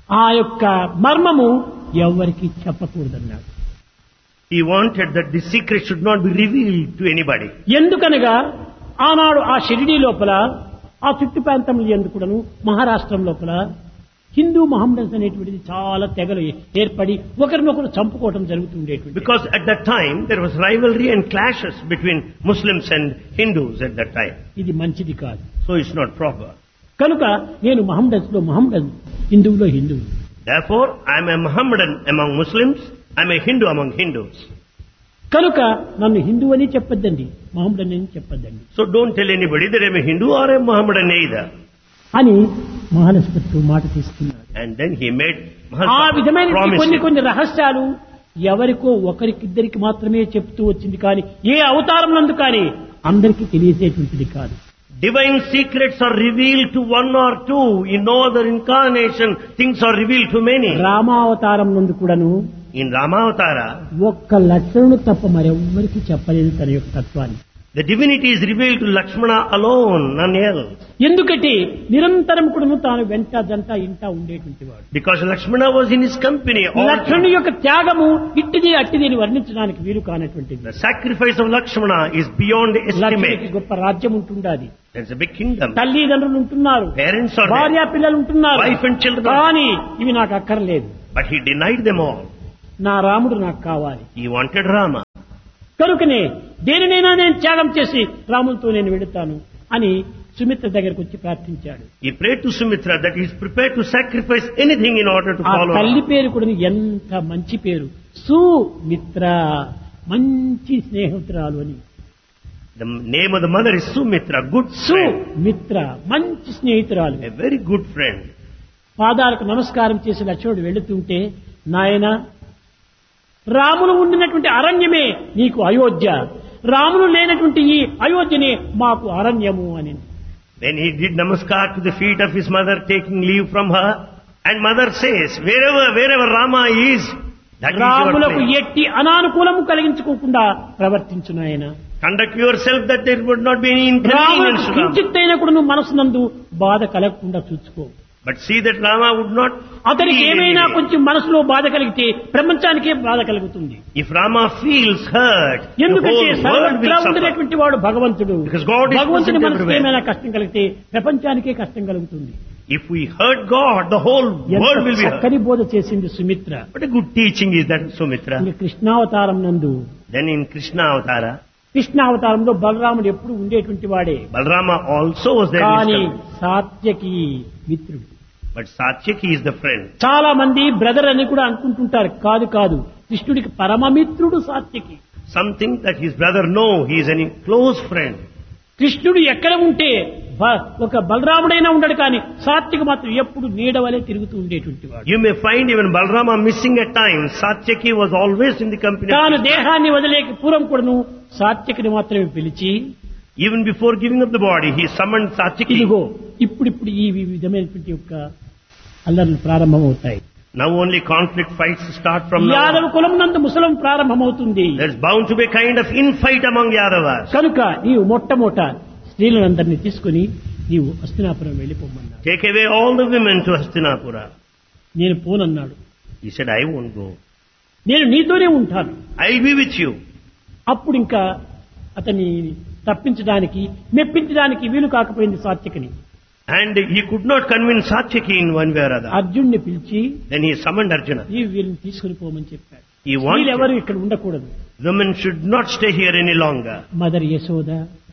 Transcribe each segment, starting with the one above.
ఆ యొక్క మర్మము ఎవరికి చెప్పకూడదన్నాడు. He wanted that the secret should not be revealed to anybody. ఎందుకనగా ఆనాడు ఆ షిరిడీ లోపల ఆ చుట్టు ప్రాంతంలో ఎందుకును మహారాష్ట్రం లోపల హిందూ మహమ్మదన్స్ అనేటువంటిది చాలా తెగలు ఏర్పడి ఒకరినొకరు చంపుకోవడం జరుగుతుండేటువంటి. Because at that time there was rivalry and clashes between Muslims and Hindus at that time. ఇది మంచిది కాదు. So it's not proper. కనుక నేను మహమ్మదన్స్ లో మహమ్మదన్, హిందువులో హిందువు. Therefore I am a Mohammedan among Muslims, I am a Hindu among Hindus. కనుక నన్ను హిందూ అని చెప్పొద్దండి, మహమ్మదన్ అని చెప్పొద్దండి. So don't tell anybody that I am a Hindu or a Mohammedan either. అని మహాలక్ష్మి మాట తీసుకున్నాడు. And then he made ఆ విధమైన కొన్ని promise. కొన్ని రహస్యాలు ఎవరికో ఒకరికిద్దరికి మాత్రమే చెప్తూ వచ్చింది కానీ ఏ అవతారం నందు కానీ అందరికీ తెలియజేటువంటిది కాదు. Divine secrets are revealed to one or two. In no other incarnation, things are revealed to many. రామావతారం నందు కూడాను In Ramavatara, ఒక్క లక్షణుడు తప్ప మరెవ్వరికి చెప్పలేదు తన యొక్క తత్వాన్ని. the divinity is revealed to Lakshmana alone, none else. ఎందుకంటే నిరంతరం కూడాను తాను వెంట జంట ఇంట ఉండేటువంటి వాడు. Because Lakshmana was in his company all లక్ష్మణుని time. యొక్క త్యాగము ఇట్టిది అట్టిది అని వర్ణించడానికి వీలు కానటువంటిది. The sacrifice of Lakshmana is beyond లక్ష్మణునికి estimate. గొప్ప రాజ్యం ఉంటుండాది, There's a big kingdom. తల్లిదండ్రులు ఉంటున్నారు, Parents are భార్య there. పిల్లలు ఉంటున్నారు. Wife and children. కానీ ఇవి నాకు అక్కర్లేదు, But he denied them all. నా రాముడు నాకు కావాలి. He wanted Rama. కనుకనే దేనినైనా నేను త్యాగం చేసి రాములతో నేను వెళుతాను అని సుమిత్ర దగ్గరకు వచ్చి ప్రార్థించాడు. He prayed to Sumitra that he is prepared to sacrifice anything in order to ఆ follow తల్లి Rama. పేరు కూడా ఎంత మంచి పేరు, సుమిత్ర, మంచి స్నేహితురాలు అని. The name of the mother is Sumitra, good friend. Sumitra మంచి స్నేహితురాలు. A very good friend. పాదాలకు నమస్కారం చేసి లక్ష్మణుడు వెళుతుంటే, నాయన రాములు ఉండినటువంటి అరణ్యమే నీకు అయోధ్య, రాములు లేనటువంటి ఈ అయోధ్యనే మాకు అరణ్యము అని. When he did namaskar to the feet of his mother, taking leave from her, and mother says, wherever Rama is, that is your రాములకు place. ఎట్టి అనానుకూలము కలిగించుకోకుండా ప్రవర్తించు నాయన. Conduct yourself that there would not be any రాములకు inconvenience to Rama. కించిత్తైనా కూడా నువ్వు మనసునందు బాధ కలగకుండా చూసుకో. But see that Rama would not అతనికి feel ఏమైనా any way. కొంచెం మనసులో బాధ కలిగితే ప్రపంచానికే బాధ కలుగుతుంది. If Rama feels hurt, the ఎందుకంటే whole world సర్వత్రా will suffer. ఉండేటువంటి వాడు భగవంతుడు. Because God is భగవంతుని present మనసుకి everywhere. ఏమైనా కష్టం కలిగితే ప్రపంచానికే కష్టం కలుగుతుంది. If we hurt God, the whole world ఎంత will be hurt. చక్కని బోధ చేసింది Sumitra. What a good teaching is that, Sumitra. ఇంక కృష్ణావతారం నందు, Then in Krishna Avatara, కృష్ణావతారంలో బలరాముడు ఎప్పుడు ఉండేటువంటి వాడే, Balarama also was there. in his కానీ company. సాత్యకి మిత్రుడు. But Satyaki is the friend. చాలా మంది బ్రదర్ అని కూడా అనుకుంటుంటారు. కాదు కాదు, కృష్ణుడికి పరమమిత్రుడు Satyaki. Something that his brother know, he is a close friend. కృష్ణుడు ఎక్కడ ఉంటే ఒక బలరాముడైనా ఉండడు, కానీ సాత్యకి మాత్రం ఎప్పుడు నీడవలే తిరుగుతూ ఉండేటువంటి వాడు. You may find even Balarama missing at times. Satyaki was always in the company of తాను Krishna. దేహాన్ని వదిలేక పూర్వం కూడాను సాత్యకిని మాత్రమే పిలిచి, Even before giving up the body, he summoned Satyaki. ఇదిగో ఇప్పుడిప్పుడు ఈ విధమైనటువంటి యొక్క అల్లర్లు ప్రారంభమవుతాయి. Now only conflict fights start from now. Yadava కులం నందు ముసలం ప్రారంభమవుతుంది. There's bound to be a kind of infight among Yadavas. కనుక నీవు మొట్టమొదట స్త్రీలందరినీ తీసుకుని నీవు Hastinapuram వెళ్ళిపోమన్నాడు. Take away all the women to Hastinapura. నేను పోనన్నాడు. He said, I won't go. నేను నీతోనే ఉంటాను. I'll be with you. అప్పుడు ఇంకా అతన్ని తప్పించడానికి మెప్పించడానికి వీలు కాకపోయింది సాత్యకిని. And he could not convince Satyaki in one way or other. అర్జున్ని పిలిచి Then he summoned Arjuna. నీవు వీళ్ళని తీసుకుని పోమని చెప్పాడు. He wanted వీళ్ళెవరు ఇక్కడ ఉండకూడదు. women should not stay here any longer. Mother Yashoda,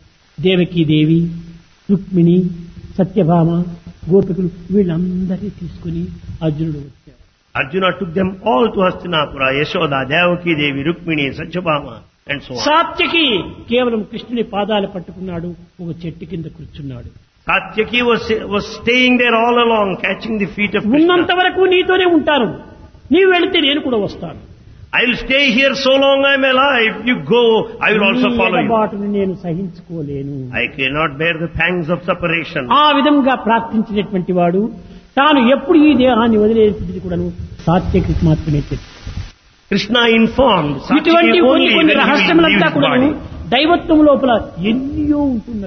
Devaki దేవి, రుక్మిణి, సత్యభామ, గోపికులు వీళ్ళందరినీ తీసుకుని అర్జునుడు వచ్చాడు. Arjuna took them all to Hastinapura, Yashoda, Devaki Devi, Rukmini, Satyabhama, and so on. Satyaki కేవలం కృష్ణుని పాదాలు పట్టుకున్నాడు, ఒక చెట్టు కింద కూర్చున్నాడు. Satyaki was staying there all along, catching the feet of ఉన్నంత Krishna. వరకు నీతోనే ఉంటాను, నీవు వెళితే నేను కూడా వస్తాను. I will stay here so long I am alive. You go, I will also నీ follow you. ఎడబాటును నేను సహించుకోలేను. I cannot bear the pangs of separation. ఆ విధంగా ప్రార్థించినటువంటి వాడు తాను ఎప్పుడు ఈ దేహాన్ని వదిలేది కూడాను సాత్యకి మాత్రమే తెలుసు. Krishna informed ఇటువంటి Satyaki కొన్ని only కొన్ని when he will leave రహస్యములంతా his కూడాను body. దైవత్వం లోపల ఎన్నో ఉంటున్నవి.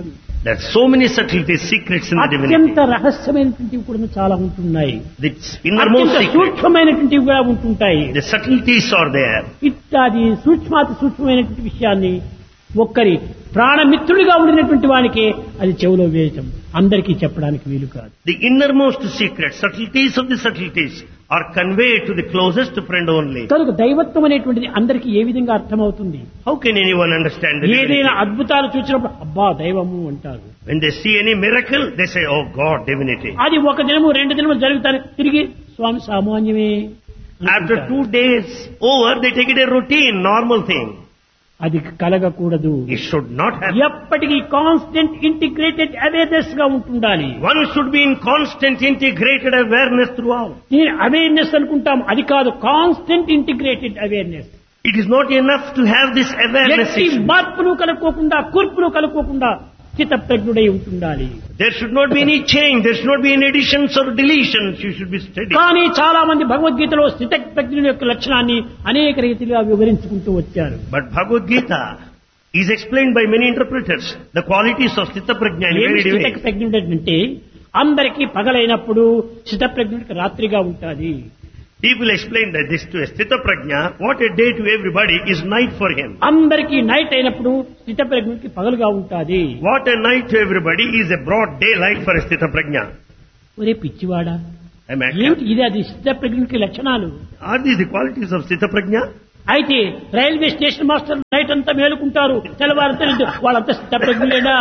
There are so many subtleties, secrets in the అత్యంత divinity. రహస్యమైనటువంటివి కూడా చాలా ఉంటున్నాయి. The innermost అత్యంత secret. సూక్ష్మమైనటువంటివి కూడా ఉంటుంటాయి. The subtleties are there. ఇట్లాది సూక్ష్మాతి సూక్ష్మమైనటువంటి విషయాన్ని ఒక్కరి ప్రాణమిత్రుడిగా ఉండినటువంటి వానికి అది చెవులో వేయటం అందరికీ చెప్పడానికి వీలు కాదు. The innermost secrets, subtleties of the subtleties are conveyed to the closest friend only. కనుక దైవత్వం అనేటువంటిది అందరికీ ఏ విధంగా అర్థమవుతుంది? How can anyone understand the ఏదైనా divinity? అద్భుతాలు చూసినప్పుడు అబ్బా దైవము అంటారు. When they see any miracle, they say, oh God, divinity. అది ఒక దినము 2 దినములు జరుగుతాయి, తిరిగి స్వామి సామాన్యమే After అనుకుంటారు. 2 days over, they take it a routine, normal thing. అది కలగకూడదు. It should not happen. ఎప్పటికీ కాన్స్టెంట్ ఇంటిగ్రేటెడ్ అవేర్నెస్ గా ఉంటుండాలి. One should be in constant integrated awareness throughout. నేను అవేర్నెస్ అనుకుంటాం, అది కాదు, constant integrated awareness. It is not enough to have this awareness. ఎట్టి మార్పులు కలుపుకోకుండా కూర్పులు కలుపుకోకుండా స్థితప్రజ్ఞుడై ఉంటుండాలి. There should not be any change. There should not be any additions or deletions. You should be steady. కానీ చాలా మంది భగవద్గీతలో స్థితప్రజ్ఞుని యొక్క లక్షణాన్ని అనేక రీతిగా వివరించుకుంటూ వచ్చారు. But Bhagavad Gita is explained by many interpreters. The qualities of Sthita Prajna in varied ways. స్థితప్రజ్ఞుడు అంటే అందరికీ పగలైనప్పుడు స్థితప్రజ్ఞుడికి రాత్రిగా ఉంటుంది. People explain that this to a Sthita Prajna, what a day to everybody is night for him. అందరికీ night అయినప్పుడు స్థితప్రజ్ఞుడికి పగలుగా ఉంటుంది. What a night to everybody is a broad daylight for a Sthita Prajna. ఒరే పిచ్చివాడా, Am I ఏమిటి ఇది? అది స్థితప్రజ్ఞుడికి లక్షణాలు. Are these the qualities of Sthita Prajna? అయితే railway station master night అంతా మేలుకుంటారు, తెల్లవారుతో వాళ్ళంతా స్థితప్రజ్ఞులేనా?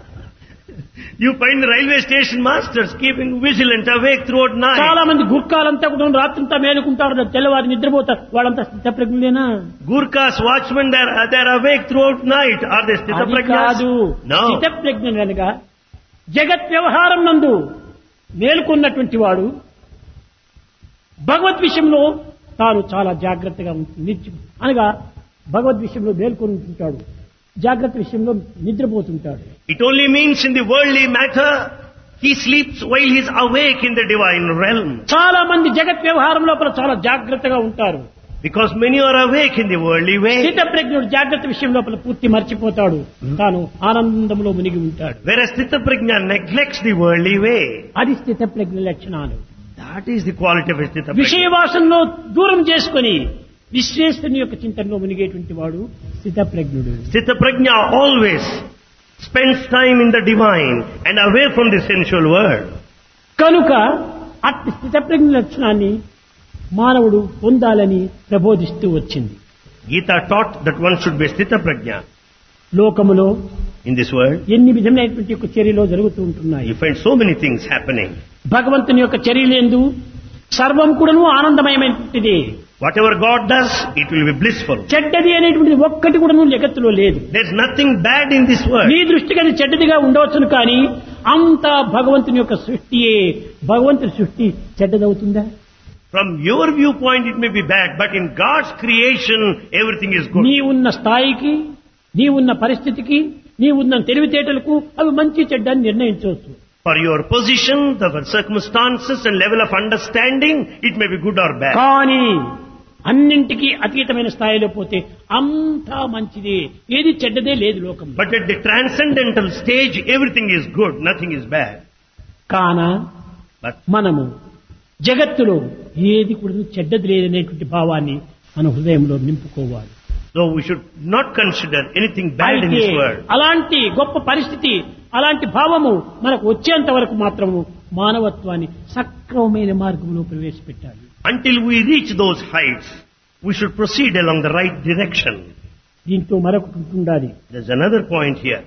You find the railway station masters keeping vigilant awake throughout night. చాలా మంది గుర్కాలంతా కూడా రాత్రంతా మేలుకుంటారు, తెల్లవారు నిద్రపోతారు, వాళ్ళంతా స్థితప్రజ్ఞులేనా? Gurkhas, watchmen, they're awake throughout night. Are they Sthita అది Prajnas? కాదు. No. స్థితప్రజ్ఞుడు అనగా జగత్ వ్యవహారం నందు మేలుకున్నటువంటి వాడు భగవద్ విషయంలో తాను చాలా జాగ్రత్తగా ఉంటుంది. అనగా భగవద్ విషయంలో మేల్కొని ఉంటుంటాడు, జాగ్రత్త విషయంలో నిద్రపోతుంటాడు. It only means in the worldly matter, he sleeps while he is awake in the divine realm. చాలా మంది జగత్ వ్యవహారం లోపల చాలా జాగ్రత్తగా ఉంటారు. Because many are awake in the worldly way. స్థితప్రజ్ఞుడు జాగ్రత్త విషయం లోపల పూర్తి మర్చిపోతాడు, తాను ఆనందంలో మునిగి ఉంటాడు. Whereas Sthita Prajna neglects the worldly way. అది స్థితప్రజ్ఞ లక్షణాలు. That is the quality of a Sthita Prajna. విషయవాసంలో దూరం చేసుకొని విశ్వేశ్వరుని యొక్క చింతనలో మునిగేటువంటి వాడు స్థితప్రజ్ఞుడు. Sthita Prajna always spends time in the divine and away from the sensual world. కనుక అట్టి స్థితప్రజ్ఞ లక్షణాన్ని మానవుడు పొందాలని ప్రబోధిస్తూ వచ్చింది. Gita taught that one should be Sthita Prajna. లోకములో In this world, ఎన్ని విధమైనటువంటి యొక్క చర్యలు జరుగుతూ ఉంటున్నాయి. you find so many things happening. భగవంతుని యొక్క చర్యలందు సర్వం కూడాను ఆనందమయమైనటువంటిది. Whatever God does, it will be blissful. చెడ్డది అనేటువంటిది ఒక్కటి కూడాను జగత్తులో లేదు. There's nothing bad in this world. నీ దృష్టికి అది చెడ్డదిగా ఉండవచ్చును, కానీ అంతా భగవంతుని యొక్క సృష్టియే. భగవంతుని సృష్టి చెడ్డదవుతుందా? From your viewpoint it may be bad, but in God's creation everything is good. నీ ఉన్న స్థాయికి, నీ ఉన్న పరిస్థితికి, నీ ఉన్న తెలివితేటలకు అవి మంచి చెడ్డ అని నిర్ణయించవచ్చు. For your position, the circumstances and level of understanding, it may be good or bad. కానీ అన్నింటికీ అతీతమైన స్థాయిలో పోతే అంతా మంచిదే, ఏది చెడ్డదే లేదు లోకం. But at the transcendental stage everything is good, nothing is bad. కాన But మనము జగత్తులో ఏది కూడా చెడ్డది లేదనేటువంటి భావాన్ని మన హృదయంలో నింపుకోవాలి. so we should not consider anything bad in అయితే this world. అలాంటి గొప్ప పరిస్థితి, అలాంటి భావము మనకు వచ్చేంత వరకు మాత్రము మానవత్వాన్ని సక్రమమైన మార్గంలో ప్రవేశపెట్టాలి. Until we reach those heights, we should proceed along the right direction. దీంతో మరొకటి ఉండాలి. There's another point here.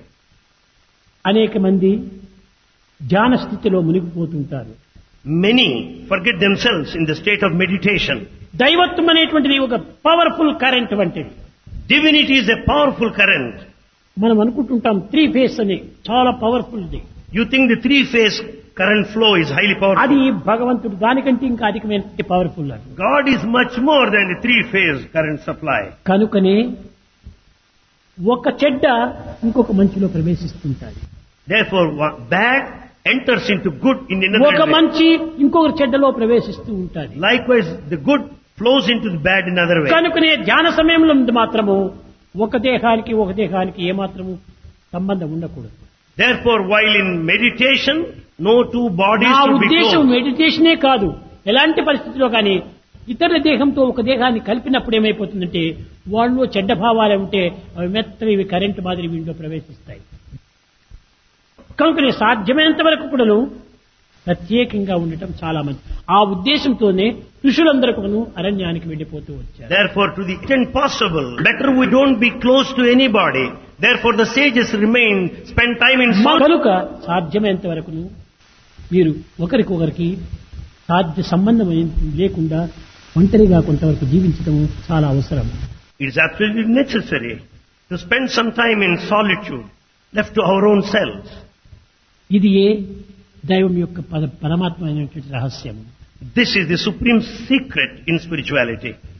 అనేక మంది ధ్యాన స్థితిలో మునిగిపోతుంటారు. Many forget themselves in the state of meditation. దైవత్వం అనేటువంటిది ఒక పవర్ఫుల్ కరెంట్ వంటిది. Divinity is a powerful current. మనం అనుకుంటుంటాం 3 phase అని, చాలా powerful the. You think the 3-phase current flow is highly powerful. అది భగవంతుడు దానికంటే ఇంకా అధికమైన పవర్ఫుల్ అది. God is much more than the 3-phase current supply. కనుకనే ఒక చెడ్డ ఇంకొక మంచిలో ప్రవేశిస్తుంటాయి. Therefore, bad enters into good in another ఒక way. మంచి ఇంకొక చెడ్డలో ప్రవేశిస్తూ ఉంటాయి. Likewise, the good flows into the bad in another way. కనుకనే ధ్యాన సమయంలో మాత్రము ఒక దేహానికి ఏమాత్రము సంబంధం ఉండకూడదు. Therefore, while in meditation, no two bodies నా should be ఉద్దేశం close. మెడిటేషనే కాదు, ఎలాంటి పరిస్థితిలో కానీ ఇతరుల దేహంతో ఒక దేహాన్ని కలిపినప్పుడు ఏమైపోతుందంటే వాళ్ళు చెడ్డ భావాలు ఉంటే అవి మెత్తగా ఇవి కరెంటు మాదిరి వీటిలో ప్రవేశిస్తాయి. కనుకనే సాధ్యమైనంత వరకు కూడాను ప్రత్యేకంగా ఉండటం చాలా మంచిది. ఆ ఉద్దేశంతోనే ఋషులందరూ అరణ్యానికి వెళ్ళిపోతూ వచ్చారు. Therefore, to the extent possible, better we don't be close to anybody. Therefore, the sages remain, spend time in solitude. కనుక సాధ్యమైనంత వరకు మీరు ఒకరికొకరికి సాధ్య సంబంధం లేకుండా ఒంటరిగా కొంతవరకు జీవించడం చాలా అవసరం. It is absolutely necessary to spend some time in solitude, left to our own selves. ఇది ఏ దైవం యొక్క పరమాత్మ అయినటువంటి రహస్యం. This is the supreme secret in spirituality.